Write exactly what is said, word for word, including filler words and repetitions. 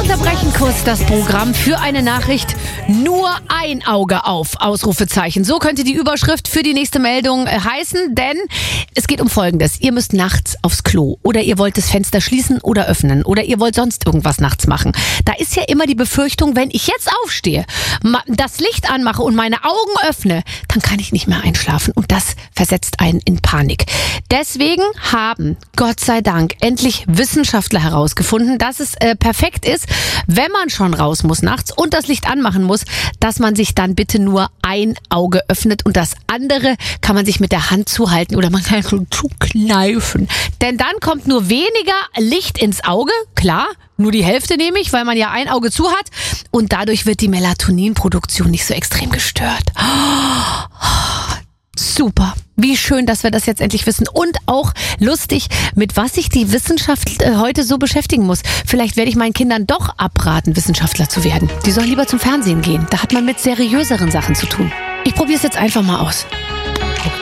unterbrechen kurz das Programm für eine Nachricht. Nur ein Auge auf, Ausrufezeichen. So könnte die Überschrift für die nächste Meldung äh, heißen, denn es geht um Folgendes. Ihr müsst nachts aufs Klo oder ihr wollt das Fenster schließen oder öffnen oder ihr wollt sonst irgendwas nachts machen. Da ist ja immer die Befürchtung, wenn ich jetzt aufstehe, das Licht anmache und meine Augen öffne, dann kann ich nicht mehr einschlafen und das versetzt einen in Panik. Deswegen haben, Gott sei Dank, endlich Wissenschaftler herausgefunden, dass es äh, perfekt ist, wenn man schon raus muss nachts und das Licht anmachen muss, dass man sich dann bitte nur ein Auge öffnet und das andere kann man sich mit der Hand zuhalten oder man kann so zukneifen. Denn dann kommt nur weniger Licht ins Auge, klar, nur die Hälfte nehme ich, weil man ja ein Auge zu hat und dadurch wird die Melatoninproduktion nicht so extrem gestört. Super. Wie schön, dass wir das jetzt endlich wissen. Und auch lustig, mit was sich die Wissenschaft äh, heute so beschäftigen muss. Vielleicht werde ich meinen Kindern doch abraten, Wissenschaftler zu werden. Die sollen lieber zum Fernsehen gehen. Da hat man mit seriöseren Sachen zu tun. Ich probiere es jetzt einfach mal aus.